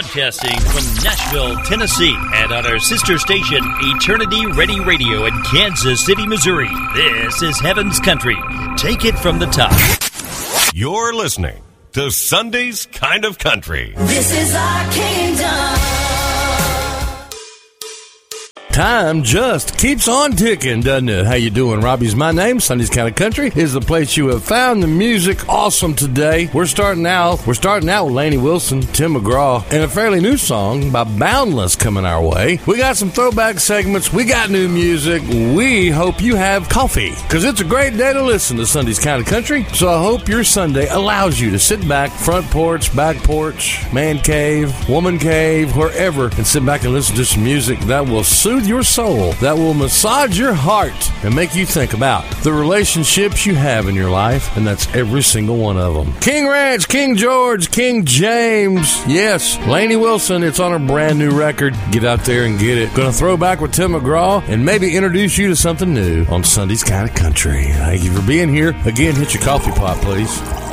Broadcasting from Nashville, Tennessee, and on our sister station, Eternity Ready Radio in Kansas City, Missouri. This is Heaven's Country. Take it from the top. You're listening to Sunday's Kind of Country. This is our kingdom. Time just keeps on ticking, doesn't it? How you doing? Robbie's my name. Sunday's Kind of Country is the place you have found the music awesome today. We're starting out with Lainey Wilson, Tim McGraw, and a fairly new song by Boundless coming our way. We got some throwback segments. We got new music. We hope you have coffee, because it's a great day to listen to Sunday's Kind of Country. So I hope your Sunday allows you to sit back, front porch, back porch, man cave, woman cave, wherever, and sit back and listen to some music that will soothe your soul, that will massage your heart and make you think about the relationships you have in your life, and that's every single one of them. King Ranch, King George, King James, yes, Lainey Wilson, it's on her brand new record. Get out there and get it. Gonna throw back with Tim McGraw and maybe introduce you to something new on Sunday's Kind of Country. Thank you for being here. Again, hit your coffee pot, please.